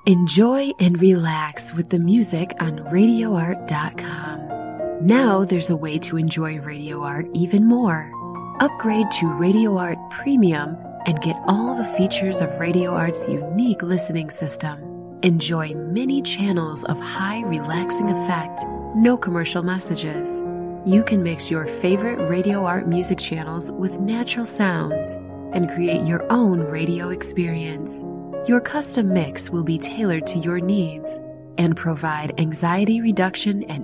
Enjoy and relax with the music on RadioArt.com. Now there's a way to enjoy Radio Art even more. Upgrade to Radio Art Premium and get all the features of Radio Art's unique listening system. Enjoy many channels of high relaxing effect, no commercial messages. You can mix your favorite Radio Art music channels with natural sounds and create your own radio experience. Your custom mix will be tailored to your needs and provide anxiety reduction and